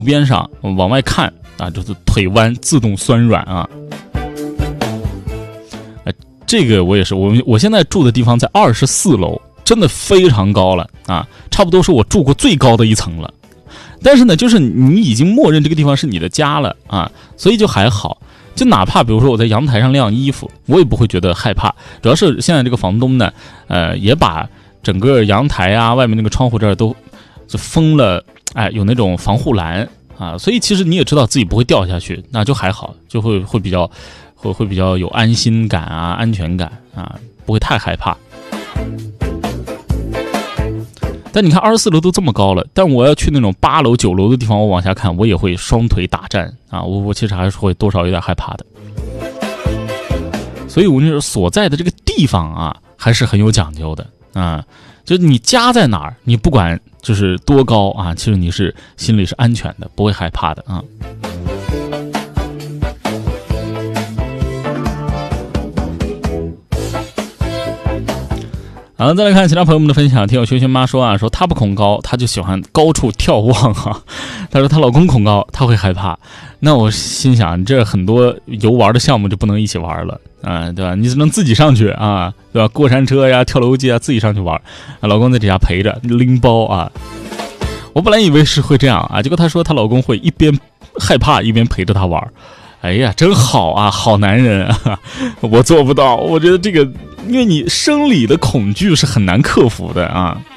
边上往外看啊，就是腿弯自动酸软啊。这个我也是，我现在住的地方在24楼，真的非常高了啊，差不多是我住过最高的一层了。但是呢，就是你已经默认这个地方是你的家了啊，所以就还好。就哪怕比如说我在阳台上晾衣服，我也不会觉得害怕。主要是现在这个房东呢，也把整个阳台啊、外面那个窗户这儿都就封了，有那种防护栏啊，所以其实你也知道自己不会掉下去，那就还好，就会比较有安心感啊、安全感啊，不会太害怕。但你看24楼都这么高了，但我要去那种8楼、9楼的地方，我往下看，我也会双腿打颤啊！我其实还是会多少有点害怕的。所以我跟你说，所在的这个地方啊，还是很有讲究的啊。就是你家在哪儿，你不管就是多高啊，其实你是心里是安全的，不会害怕的啊。好，再来看其他朋友们的分享。听友萱萱妈说啊，说她不恐高，她就喜欢高处眺望啊。她说她老公恐高，她会害怕。那我心想，这很多游玩的项目就不能一起玩了啊，对吧？你只能自己上去啊，对吧？过山车呀、跳楼机啊，自己上去玩，老公在底下陪着拎包啊。我本来以为是会这样啊，结果她说她老公会一边害怕一边陪着她玩。哎呀，真好啊，好男人啊！我做不到，我觉得这个，因为你生理的恐惧是很难克服的啊。